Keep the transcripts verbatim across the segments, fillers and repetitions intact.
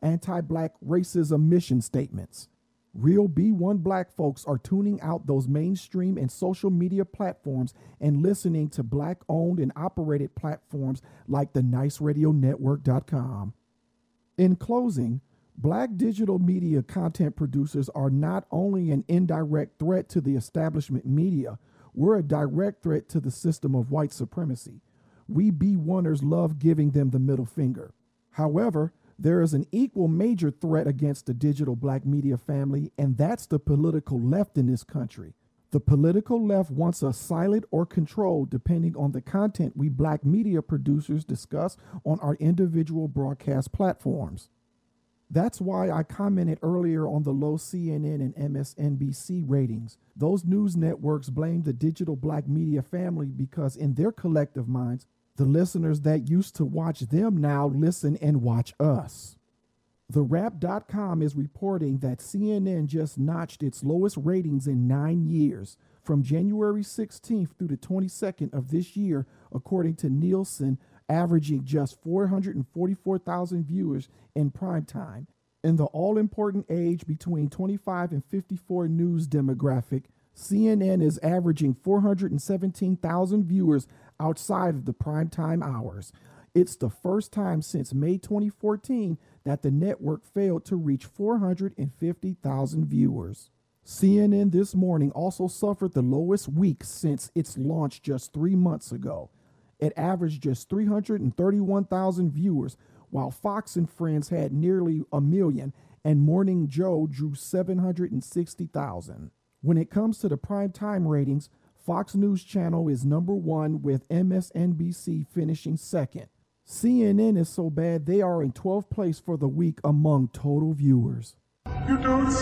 anti-black racism mission statements. Real B one black folks are tuning out those mainstream and social media platforms and listening to black-owned and operated platforms like the nice radio network dot com. In closing, black digital media content producers are not only an indirect threat to the establishment media, we're a direct threat to the system of white supremacy. We B one-ers love giving them the middle finger. However, there is an equal major threat against the digital black media family, and that's the political left in this country. The political left wants us silent or controlled depending on the content we black media producers discuss on our individual broadcast platforms. That's why I commented earlier on the low C N N and M S N B C ratings. Those news networks blame the digital black media family because in their collective minds, the listeners that used to watch them now listen and watch us. The Wrap dot com is reporting that C N N just notched its lowest ratings in nine years, from January sixteenth through the twenty-second of this year, according to Nielsen, averaging just four hundred forty-four thousand viewers in prime time. In the all-important age between twenty-five and fifty-four news demographic, C N N is averaging four hundred seventeen thousand viewers outside of the primetime hours. It's the first time since May twenty fourteen that the network failed to reach four hundred fifty thousand viewers. C N N This Morning also suffered the lowest week since its launch just three months ago. It averaged just three hundred thirty-one thousand viewers, while Fox and Friends had nearly a million, and Morning Joe drew seven hundred sixty thousand. When it comes to the primetime ratings, Fox News Channel is number one, with M S N B C finishing second. C N N is so bad they are in twelfth place for the week among total viewers. You don't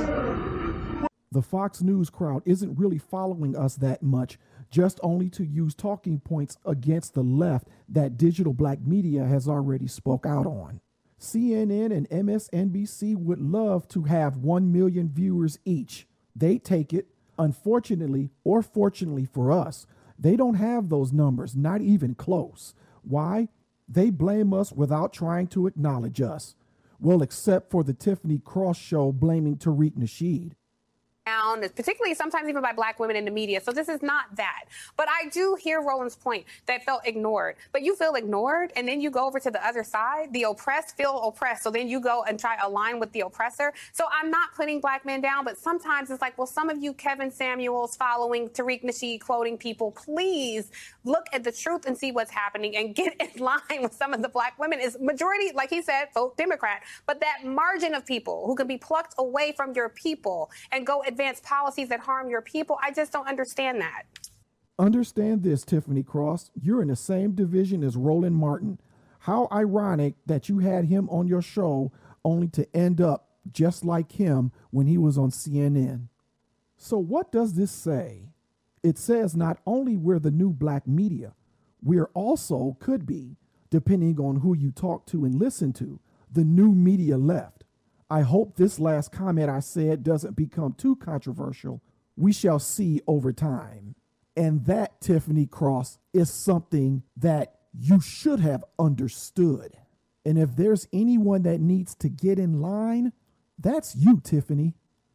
say. The Fox News crowd isn't really following us that much, just only to use talking points against the left that digital black media has already spoke out on. C N N and M S N B C would love to have one million viewers each. They take it. Unfortunately, or fortunately for us, they don't have those numbers, not even close. Why? They blame us without trying to acknowledge us. Well, except for the Tiffany Cross show blaming Tariq Nasheed. Particularly sometimes even by black women in the media. So this is not that. But I do hear Roland's point that felt ignored. But you feel ignored and then you go over to the other side. The oppressed feel oppressed. So then you go and try to align with the oppressor. So I'm not putting black men down, but sometimes it's like, well, some of you Kevin Samuels following Tariq Nasheed quoting people, please look at the truth and see what's happening and get in line with some of the black women. Is majority, like he said, vote Democrat. But that margin of people who can be plucked away from your people and go advance policies that harm your people, I just don't understand that. Understand this, Tiffany Cross. You're in the same division as Roland Martin. How ironic that you had him on your show only to end up just like him when he was on C N N. So what does this say? It says not only we're the new black media, we're also, could be, depending on who you talk to and listen to, the new media left. I hope this last comment I said doesn't become too controversial. We shall see over time. And that, Tiffany Cross, is something that you should have understood. And if there's anyone that needs to get in line, that's you, Tiffany.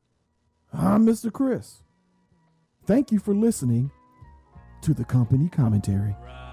I'm Mister Chris. Thank you for listening to the Company Commentary.